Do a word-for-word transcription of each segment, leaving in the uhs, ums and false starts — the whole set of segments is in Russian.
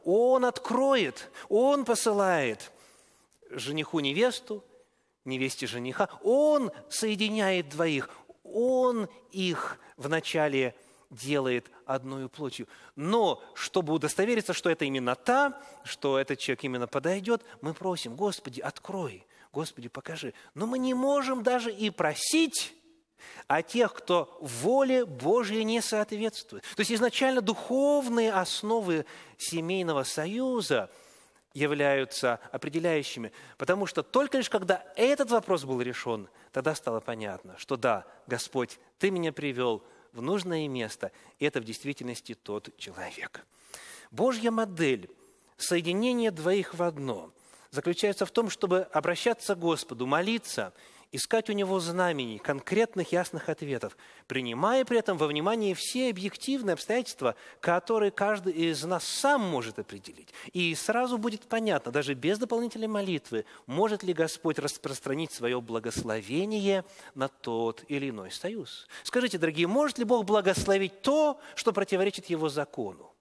Он откроет, Он посылает жениху невесту, невесте жениха. Он соединяет двоих, Он их вначале делает одною плотью. Но, чтобы удостовериться, что это именно та, что этот человек именно подойдет, мы просим: Господи, открой, Господи, покажи. Но мы не можем даже и просить о тех, кто воле Божьей не соответствует. То есть изначально духовные основы семейного союза являются определяющими, потому что только лишь когда этот вопрос был решен, тогда стало понятно, что да, Господь, Ты меня привел в нужное место, и это в действительности тот человек. Божья модель соединения двоих в одно заключается в том, чтобы обращаться к Господу, молиться, искать у Него знамений, конкретных, ясных ответов, принимая при этом во внимание все объективные обстоятельства, которые каждый из нас сам может определить. И сразу будет понятно, даже без дополнительной молитвы, может ли Господь распространить свое благословение на тот или иной союз. Скажите, дорогие, может ли Бог благословить то, что противоречит Его закону?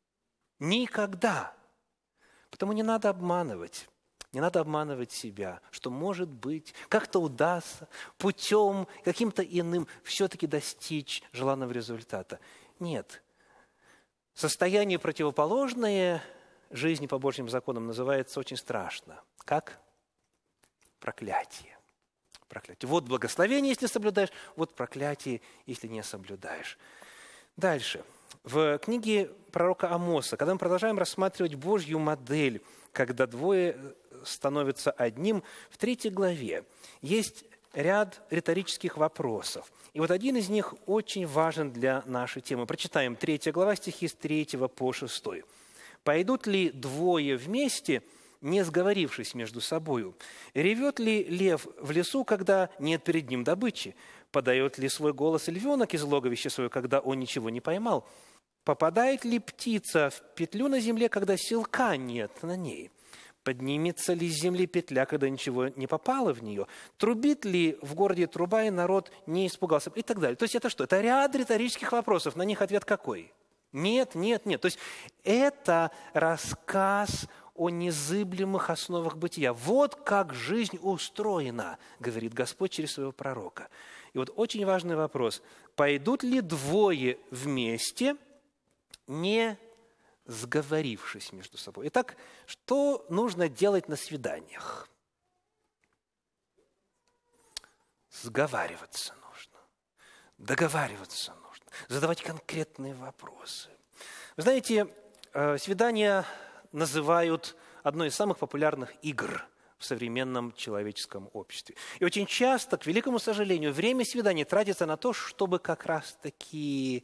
Никогда. Потому не надо обманывать. Не надо обманывать себя, что, может быть, как-то удастся путем каким-то иным все-таки достичь желанного результата. Нет. Состояние противоположное жизни по Божьим законам называется очень страшно. Как? Проклятие. Проклятие. Вот благословение, если соблюдаешь, вот проклятие, если не соблюдаешь. Дальше. В книге пророка Амоса, когда мы продолжаем рассматривать Божью модель, когда двое становятся одним, в третьей главе есть ряд риторических вопросов. И вот один из них очень важен для нашей темы. Прочитаем третья глава, стихи с третьего по шестой. «Пойдут ли двое вместе, не сговорившись между собою? Ревет ли лев в лесу, когда нет перед ним добычи? Подает ли свой голос львенок из логовища своего, когда он ничего не поймал? Попадает ли птица в петлю на земле, когда селка нет на ней? Поднимется ли с земли петля, когда ничего не попало в нее? Трубит ли в городе труба, и народ не испугался?» И так далее. То есть это что? Это ряд риторических вопросов. На них ответ какой? Нет, нет, нет. То есть это рассказ о незыблемых основах бытия. Вот как жизнь устроена, говорит Господь через своего пророка. И вот очень важный вопрос. Пойдут ли двое вместе, не сговорившись между собой? Итак, что нужно делать на свиданиях? Сговариваться нужно, договариваться нужно, задавать конкретные вопросы. Вы знаете, свидания называют одной из самых популярных игр в современном человеческом обществе. И очень часто, к великому сожалению, время свиданий тратится на то, чтобы как раз-таки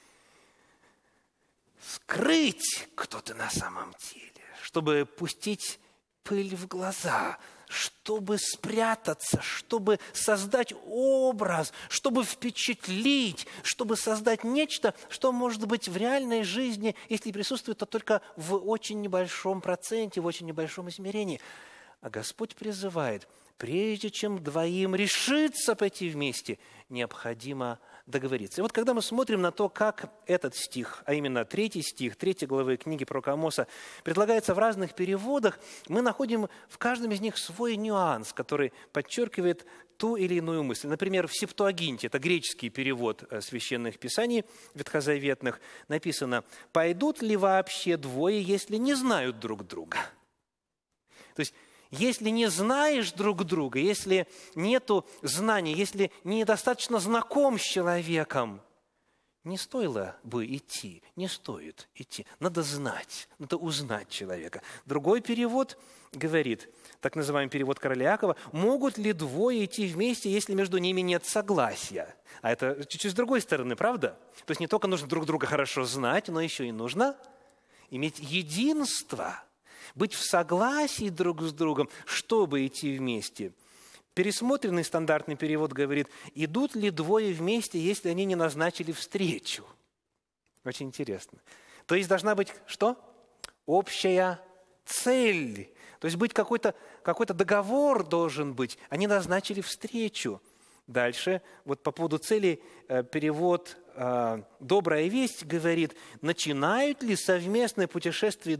скрыть, кто ты на самом деле, чтобы пустить пыль в глаза, чтобы спрятаться, чтобы создать образ, чтобы впечатлить, чтобы создать нечто, что, может быть, в реальной жизни, если присутствует, то только в очень небольшом проценте, в очень небольшом измерении. А Господь призывает, прежде чем двоим решиться пойти вместе, необходимо договориться. И вот когда мы смотрим на то, как этот стих, а именно третий стих, третьей главы книги пророка Амоса, предлагается в разных переводах, мы находим в каждом из них свой нюанс, который подчеркивает ту или иную мысль. Например, в Септуагинте, это греческий перевод священных писаний ветхозаветных, написано: «Пойдут ли вообще двое, если не знают друг друга?» То есть, если не знаешь друг друга, если нету знаний, если недостаточно знаком с человеком, не стоило бы идти, не стоит идти. Надо знать, надо узнать человека. Другой перевод говорит, так называемый перевод короля Иакова: «Могут ли двое идти вместе, если между ними нет согласия?» А это чуть-чуть с другой стороны, правда? То есть не только нужно друг друга хорошо знать, но еще и нужно иметь единство, быть в согласии друг с другом, чтобы идти вместе. Пересмотренный стандартный перевод говорит: идут ли двое вместе, если они не назначили встречу? Очень интересно. То есть должна быть что? Общая цель. То есть быть какой-то, какой-то договор должен быть. Они назначили встречу. Дальше, вот по поводу цели, перевод «Добрая весть» говорит: начинают ли совместное путешествие